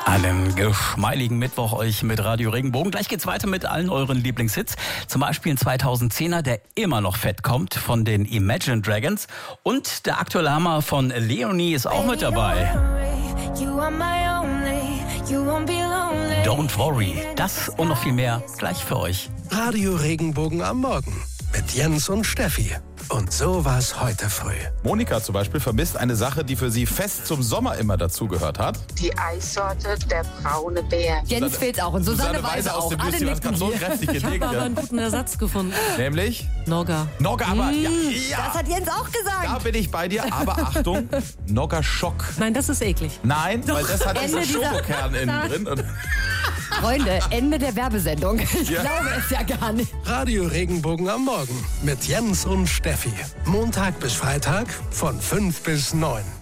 Einen geschmeidigen Mittwoch euch mit Radio Regenbogen. Gleich geht's weiter mit allen euren Lieblingshits. Zum Beispiel ein 2010er, der immer noch fett kommt, von den Imagine Dragons. Und der aktuelle Hammer von Leonie ist auch mit dabei. Don't worry. Das und noch viel mehr gleich für euch. Radio Regenbogen am Morgen mit Jens und Steffi. Und so war's heute früh. Monika zum Beispiel vermisst eine Sache, die für sie fest zum Sommer immer dazugehört hat. Die Eissorte der braune Bär. Jens fehlt auch und Susanne Weise aus auch. dem Alle Müsli, was nicken gerade so hier. kräftig Ich habe gelegt. aber einen guten Ersatz gefunden. Nämlich? Nogga. Nogga, aber ja, Das hat Jens auch gesagt. da bin ich bei dir. Aber Achtung, Nogga Schock. Nein, das ist eklig. Nein, weil das hat Ende diesen dieser- Schokokern innen drin. Und Freunde, Ende der Werbesendung. Ich Ja. glaube es ja gar nicht. Radio Regenbogen am Morgen mit Jens und Steffi. Montag bis Freitag von 5 bis 9.